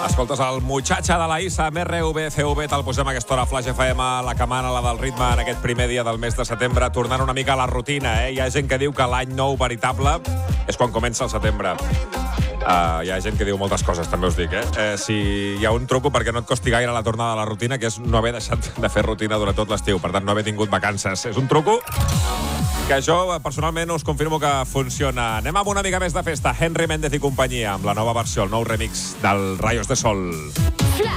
Escoltes el Muchacha de la Issa amb RVCV, te'l posem a aquesta hora a Flash FM, la que mana, la del ritme, en aquest primer dia del mes de setembre, tornant una mica a la rutina, Hi ha gent que diu que l'any nou veritable és quan comença el setembre. Hi ha gent que diu moltes coses, també us dic, Si hi ha un truco perquè no et costi gaire la tornada a la rutina, que és no haver deixat de fer rutina durant tot l'estiu, per tant, no haver tingut vacances. És un truco que jo, personalment, us confirmo que funciona. Anem amb una mica més de festa. Henry Méndez i companyia, amb la nova versió, el nou remix del Rayos de Sol.